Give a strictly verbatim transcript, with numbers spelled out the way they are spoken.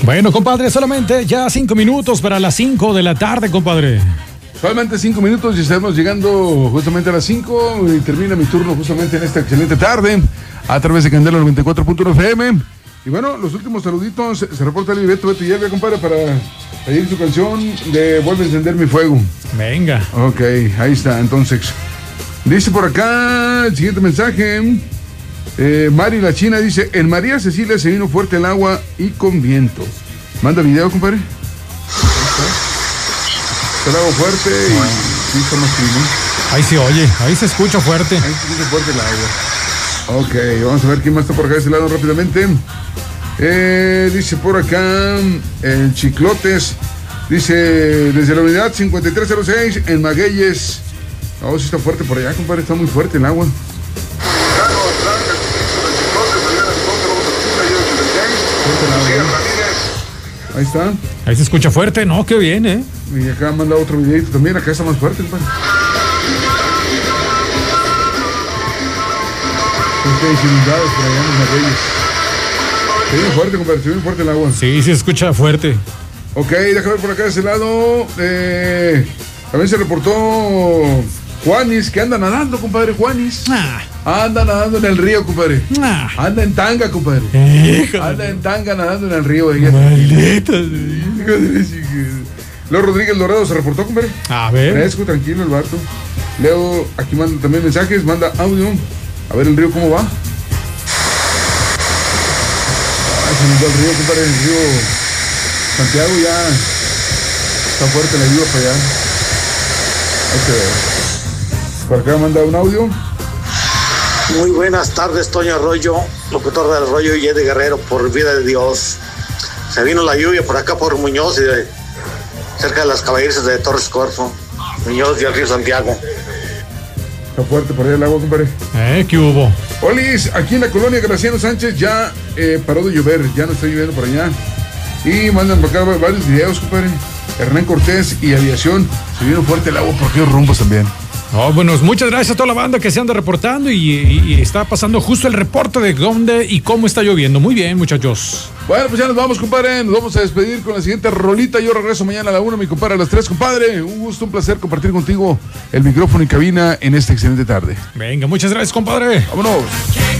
Bueno, compadre, solamente ya cinco minutos para las cinco de la tarde, compadre. Solamente cinco minutos y estamos llegando justamente a las cinco y termina mi turno justamente en esta excelente tarde a través de Candela noventa y cuatro punto uno F M. Y bueno, los últimos saluditos, se reporta el Beto, Beto Hierve, compadre, para pedir su canción de Vuelve a encender mi fuego. Venga. Ok, ahí está, entonces. Dice por acá el siguiente mensaje. Eh, Mari la China dice, en María Cecilia se vino fuerte el agua y con viento. Manda video, compadre. Está el agua fuerte y sí, estamos fríos. Ahí se oye, ahí se escucha fuerte. Ahí se escucha fuerte el agua. Ok, vamos a ver quién más está por acá de ese lado rápidamente. Eh, dice por acá el Chiclotes. Dice desde la unidad cincuenta y tres cero seis en Magueyes. Oh, sí está fuerte por allá, compadre. Está muy fuerte el agua. Ahí está. Ahí se escucha fuerte, ¿no? Qué bien, ¿eh? Y acá manda otro videito también. Acá está más fuerte, compadre. Inundados por allá en los Magueyes. Se viene fuerte, compadre. Se viene fuerte el agua. Sí, se escucha fuerte. Ok, déjame ver por acá de ese lado. Eh, también se reportó Juanis, que anda nadando, compadre. Juanis. Ah. Anda nadando en el río, compadre. Ah. Anda en tanga, compadre. Híjole. Anda en tanga nadando en el río. Maldita. Leo Rodríguez Dorado se reportó, compadre. A ver. Fresco, tranquilo, el vato. Leo, aquí manda también mensajes, manda audio. A ver el río cómo va. Ay, se inundó el río, compadre. El río Santiago ya está fuerte la lluvia para allá. Ahí se ve. Por acá manda un audio. Muy buenas tardes, Toño Arroyo, locutor del Arroyo y de Guerrero, por vida de Dios. Se vino la lluvia por acá por Muñoz, y de, cerca de las caballerizas de Torres Corfo, Muñoz y el río Santiago. Está fuerte por allá el agua, compadre. Eh, ¿qué hubo? Olis, aquí en la colonia Graciano Sánchez ya eh, paró de llover, ya no está lloviendo por allá. Y mandan por acá varios videos, compadre. Hernán Cortés y Aviación. Se vino fuerte el agua por aquellos rumbos también. Oh, bueno, muchas gracias a toda la banda que se anda reportando y, y, y está pasando justo el reporte de dónde y cómo está lloviendo. Muy bien, muchachos. Bueno, pues ya nos vamos, compadre. Nos vamos a despedir con la siguiente rolita. Yo regreso mañana a la una, mi compadre, a las tres, compadre. Un gusto, un placer compartir contigo el micrófono y cabina en esta excelente tarde. Venga, muchas gracias, compadre. Vámonos.